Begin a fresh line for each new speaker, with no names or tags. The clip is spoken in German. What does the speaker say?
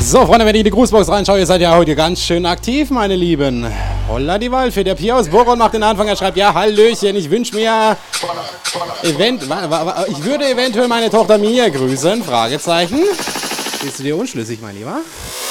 So, Freunde, wenn ich in die Grußbox reinschaue, ihr seid ja heute ganz schön aktiv, meine Lieben. Holla die Waldfee, der Pia aus Boron macht den Anfang, er schreibt, ja, Hallöchen, ich wünsche mir, ich würde eventuell meine Tochter Mia grüßen, Fragezeichen. Bist du dir unschlüssig, mein Lieber?